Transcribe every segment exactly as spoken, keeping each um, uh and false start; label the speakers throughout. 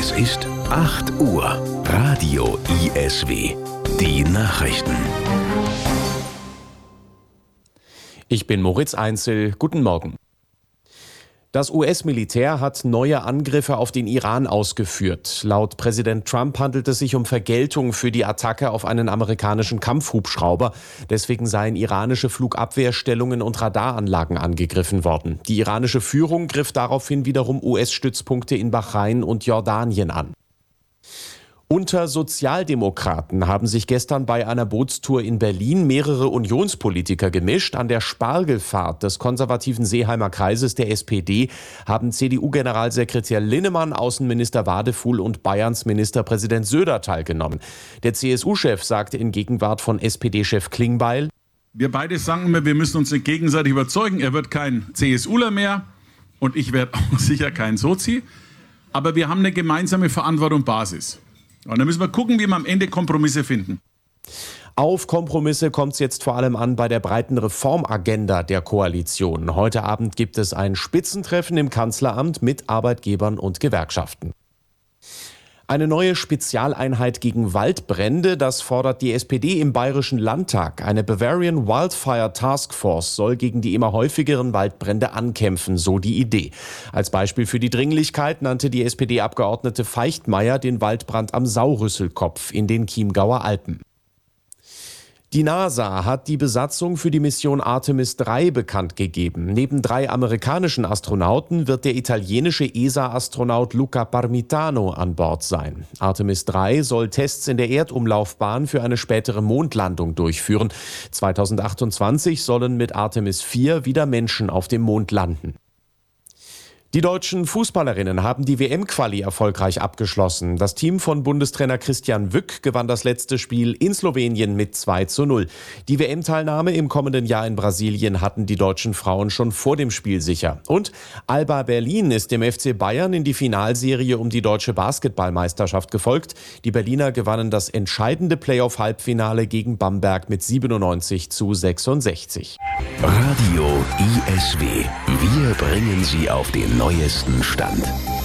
Speaker 1: Es ist acht Uhr. Radio I S W. Die Nachrichten.
Speaker 2: Ich bin Moritz Einzel. Guten Morgen. Das U S-Militär hat neue Angriffe auf den Iran ausgeführt. Laut Präsident Trump handelt es sich um Vergeltung für die Attacke auf einen amerikanischen Kampfhubschrauber. Deswegen seien iranische Flugabwehrstellungen und Radaranlagen angegriffen worden. Die iranische Führung griff daraufhin wiederum U S-Stützpunkte in Bahrain und Jordanien an. Unter Sozialdemokraten haben sich gestern bei einer Bootstour in Berlin mehrere Unionspolitiker gemischt. An der Spargelfahrt des konservativen Seeheimer Kreises der S P D haben C D U-Generalsekretär Linnemann, Außenminister Wadefuhl und Bayerns Ministerpräsident Söder teilgenommen. Der C S U-Chef sagte in Gegenwart von S P D-Chef Klingbeil:
Speaker 3: Wir beide sagen immer, wir müssen uns gegenseitig überzeugen. Er wird kein CSUler mehr und ich werde auch sicher kein Sozi. Aber wir haben eine gemeinsame Verantwortung Basis. Und dann müssen wir gucken, wie wir am Ende Kompromisse finden.
Speaker 2: Auf Kompromisse kommt es jetzt vor allem an bei der breiten Reformagenda der Koalition. Heute Abend gibt es ein Spitzentreffen im Kanzleramt mit Arbeitgebern und Gewerkschaften. Eine neue Spezialeinheit gegen Waldbrände, das fordert die S P D im Bayerischen Landtag. Eine Bavarian Wildfire Task Force soll gegen die immer häufigeren Waldbrände ankämpfen, so die Idee. Als Beispiel für die Dringlichkeit nannte die S P D-Abgeordnete Feichtmeier den Waldbrand am Saurüsselkopf in den Chiemgauer Alpen. Die NASA hat die Besatzung für die Mission Artemis drei bekannt gegeben. Neben drei amerikanischen Astronauten wird der italienische E S A-Astronaut Luca Parmitano an Bord sein. Artemis drei soll Tests in der Erdumlaufbahn für eine spätere Mondlandung durchführen. zweitausendachtundzwanzig sollen mit Artemis vier wieder Menschen auf dem Mond landen. Die deutschen Fußballerinnen haben die W M-Quali erfolgreich abgeschlossen. Das Team von Bundestrainer Christian Wück gewann das letzte Spiel in Slowenien mit zwei zu null. Die W M-Teilnahme im kommenden Jahr in Brasilien hatten die deutschen Frauen schon vor dem Spiel sicher. Und Alba Berlin ist dem F C Bayern in die Finalserie um die deutsche Basketballmeisterschaft gefolgt. Die Berliner gewannen das entscheidende Playoff-Halbfinale gegen Bamberg mit siebenundneunzig zu sechsundsechzig.
Speaker 1: Radio I S W. Wir bringen Sie auf den neuesten Stand.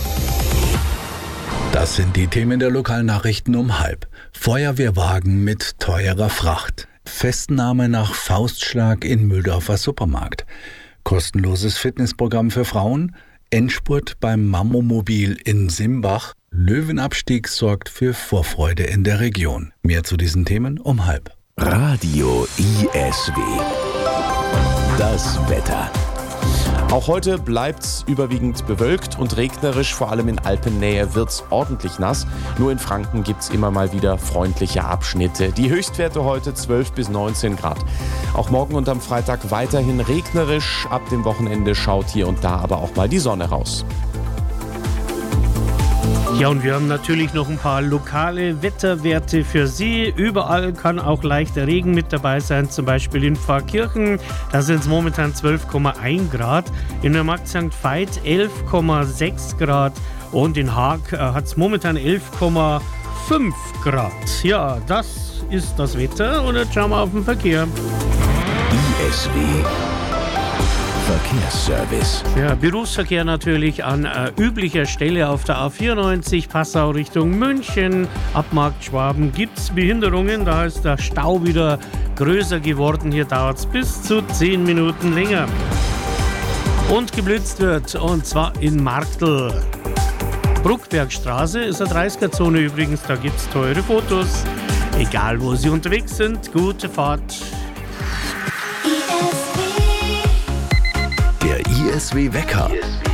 Speaker 4: Das sind die Themen der Lokalnachrichten um halb. Feuerwehrwagen mit teurer Fracht. Festnahme nach Faustschlag in Mühldorfer Supermarkt. Kostenloses Fitnessprogramm für Frauen. Endspurt beim Mammomobil in Simbach. Löwenabstieg sorgt für Vorfreude in der Region. Mehr zu diesen Themen um halb.
Speaker 1: Radio I S W. Das Wetter.
Speaker 2: Auch heute bleibt's überwiegend bewölkt und regnerisch, vor allem in Alpennähe wird's ordentlich nass. Nur in Franken gibt's immer mal wieder freundliche Abschnitte. Die Höchstwerte heute zwölf bis neunzehn Grad. Auch morgen und am Freitag weiterhin regnerisch. Ab dem Wochenende schaut hier und da aber auch mal die Sonne raus.
Speaker 5: Ja, und wir haben natürlich noch ein paar lokale Wetterwerte für Sie. Überall kann auch leichter Regen mit dabei sein, zum Beispiel in Pfarrkirchen. Da sind es momentan zwölf Komma eins Grad. In der Markt Sankt Veit elf Komma sechs Grad. Und in Haag äh, hat es momentan elf Komma fünf Grad. Ja, das ist das Wetter. Und jetzt schauen wir auf den Verkehr.
Speaker 1: I S W. Verkehrsservice.
Speaker 5: Ja, Berufsverkehr natürlich an äh, üblicher Stelle auf der A vierundneunzig, Passau Richtung München. Ab Markt Schwaben gibt es Behinderungen, da ist der Stau wieder größer geworden. Hier dauert es bis zu zehn Minuten länger. Und geblitzt wird, und zwar in Marktl. Bruckbergstraße ist eine dreißiger-Zone übrigens, da gibt es teure Fotos. Egal wo Sie unterwegs sind, gute Fahrt.
Speaker 1: I S W-Wecker.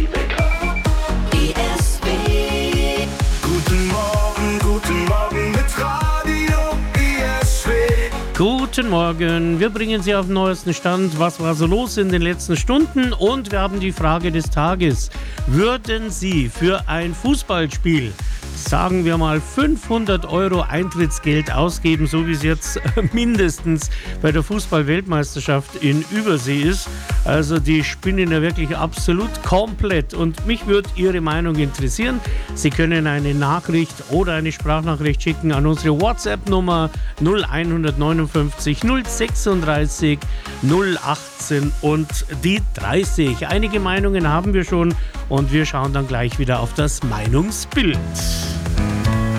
Speaker 6: I S W. Guten Morgen, guten Morgen mit Radio I S W.
Speaker 5: Guten Morgen, wir bringen Sie auf den neuesten Stand. Was war so los in den letzten Stunden? Und wir haben die Frage des Tages. Würden Sie für ein Fußballspiel, sagen wir mal, fünfhundert Euro Eintrittsgeld ausgeben, so wie es jetzt mindestens bei der Fußball-Weltmeisterschaft in Übersee ist? Also die spinnen ja wirklich absolut komplett. Und mich würde Ihre Meinung interessieren. Sie können eine Nachricht oder eine Sprachnachricht schicken an unsere WhatsApp-Nummer null eins neunundfünfzig null sechsunddreißig null achtzehn und die dreißig. Einige Meinungen haben wir schon und wir schauen dann gleich wieder auf das Meinungsbild.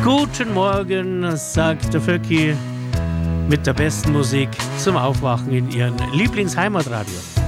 Speaker 5: Guten Morgen, sagt der Vöcki mit der besten Musik zum Aufwachen in Ihrem Lieblingsheimatradio.